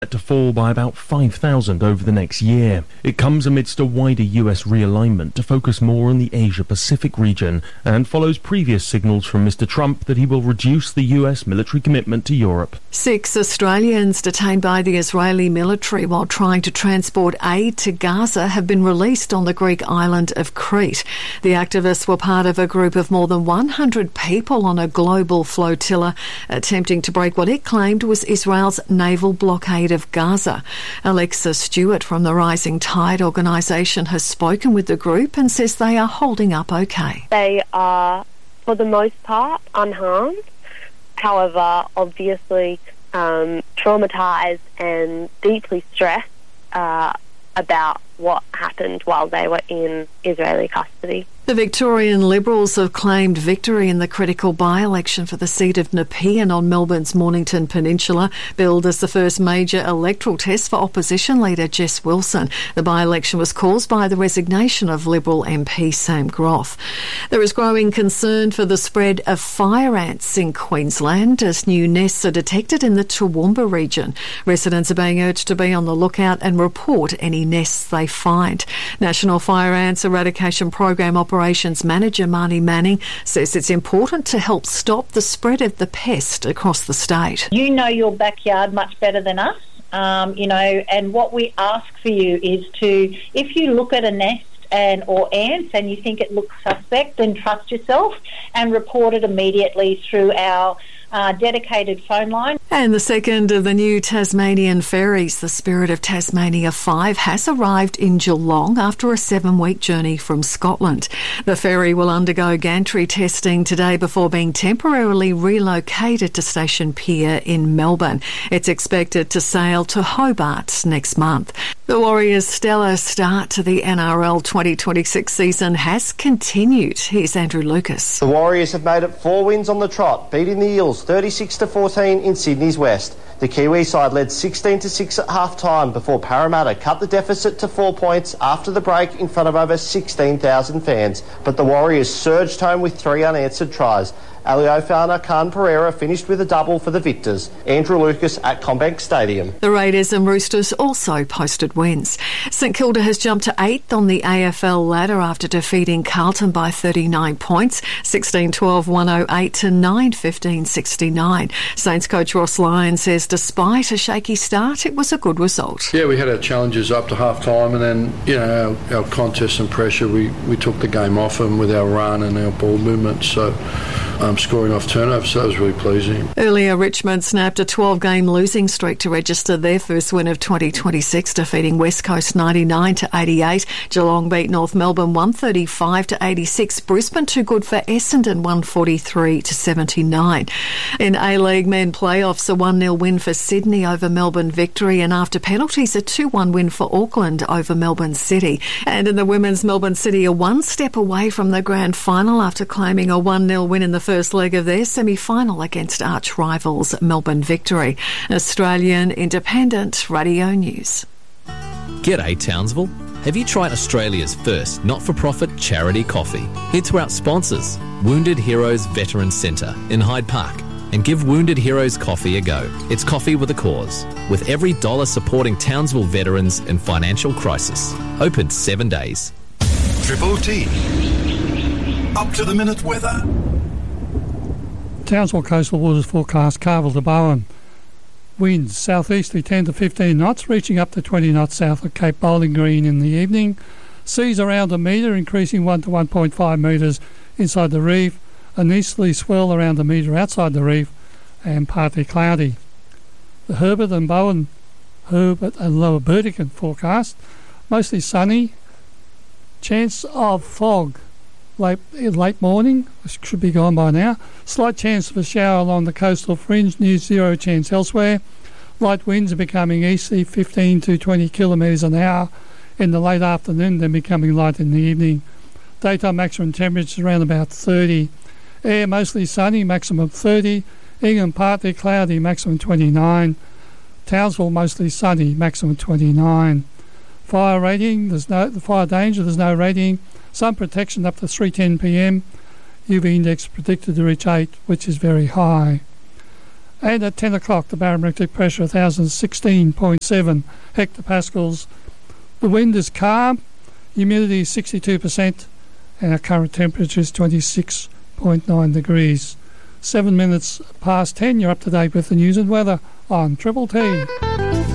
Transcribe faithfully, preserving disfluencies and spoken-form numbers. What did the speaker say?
to fall by about five thousand over the next year. It comes amidst a wider U S realignment to focus more on the Asia-Pacific region and follows previous signals from Mister Trump that he will reduce the U S military commitment to Europe. Six Australians detained by the Israeli military while trying to transport aid to Gaza have been released on the Greek island of Crete. The activists were part of a group of more than one hundred people on a global flotilla attempting to break what it claimed was Israel's naval blockade of Gaza. Alexa Stewart from the Rising Tide organisation has spoken with the group and says they are holding up okay. They are, for the most part, unharmed. However, obviously um, traumatised and deeply stressed uh, about what happened while they were in Israeli custody. The Victorian Liberals have claimed victory in the critical by-election for the seat of Nepean on Melbourne's Mornington Peninsula, billed as the first major electoral test for opposition leader Jess Wilson. The by-election was caused by the resignation of Liberal M P Sam Groff. There is growing concern for the spread of fire ants in Queensland as new nests are detected in the Toowoomba region. Residents are being urged to be on the lookout and report any nests they find. National Fire Ants Eradication Program Operations Manager Marnie Manning says it's important to help stop the spread of the pest across the state. You know your backyard much better than us, um, you know, and what we ask for you is to, if you look at a nest and or ants and you think it looks suspect, then trust yourself and report it immediately through our Uh, dedicated phone line. And the second of the new Tasmanian ferries, the Spirit of Tasmania five, has arrived in Geelong after a seven-week journey from Scotland. The ferry will undergo gantry testing today before being temporarily relocated to Station Pier in Melbourne. It's expected to sail to Hobart next month. The Warriors' stellar start to the N R L twenty twenty-six season has continued. Here's Andrew Lucas. The Warriors have made it four wins on the trot, beating the Eels thirty-six to fourteen in Sydney's West. The Kiwi side led sixteen to six at half-time before Parramatta cut the deficit to four points after the break in front of over sixteen thousand fans. But the Warriors surged home with three unanswered tries. Ali Ofana Khan Pereira finished with a double for the victors. Andrew Lucas at CommBank Stadium. The Raiders and Roosters also posted wins. St Kilda has jumped to eighth on the A F L ladder after defeating Carlton by thirty-nine points, sixteen twelve, one oh eight to nine fifteen sixty-nine. Saints coach Ross Lyon says despite a shaky start, it was a good result. Yeah, we had our challenges up to half-time and then, you know, our, our contest and pressure, we, we took the game off them with our run and our ball movement, so um, scoring off turnovers, so that was really pleasing. Earlier, Richmond snapped a twelve-game losing streak to register their first win of twenty twenty-six, defeating West Coast ninety-nine to eighty-eight. Geelong beat North Melbourne one thirty-five to eighty-six. Brisbane too good for Essendon one forty-three to seventy-nine. In A-League men playoffs, a one nil win for Sydney over Melbourne Victory, and after penalties, a two one win for Auckland over Melbourne City. And in the women's, Melbourne City are one step away from the grand final after claiming a one nil win in the first leg of their semi-final against arch rivals Melbourne Victory. Australian Independent Radio News. G'day Townsville. Have you tried Australia's first not-for-profit charity coffee? Head to our sponsors, Wounded Heroes Veterans Centre in Hyde Park, and give Wounded Heroes Coffee a go. It's coffee with a cause, with every dollar supporting Townsville veterans in financial crisis. Open seven days. Triple T. Up to the minute weather. Townsville coastal waters forecast Carville to Bowen. Winds southeasterly ten to fifteen knots, reaching up to twenty knots south of Cape Bowling Green in the evening. Seas around a metre, increasing one to one point five metres inside the reef. An easterly swell around a metre outside the reef, and partly cloudy. The Herbert and Bowen, Herbert and Lower Burdekin forecast, mostly sunny. Chance of fog late, late morning, which should be gone by now. Slight chance of a shower along the coastal fringe, near zero chance elsewhere. Light winds are becoming easterly, fifteen to twenty kilometres an hour in the late afternoon, then becoming light in the evening. Daytime maximum temperature around about thirty. Air mostly sunny, maximum thirty. Ingham partly cloudy, maximum twenty-nine. Townsville mostly sunny, maximum twenty-nine. Fire rating, there's no the fire danger, there's no rating. Sun protection up to three ten p m. U V index predicted to reach eight, which is very high. And at ten o'clock, the barometric pressure one thousand sixteen point seven hectopascals. The wind is calm, humidity is sixty-two percent, and our current temperature is twenty-six point nine degrees. Seven minutes past ten, you're up to date with the news and weather on Triple T.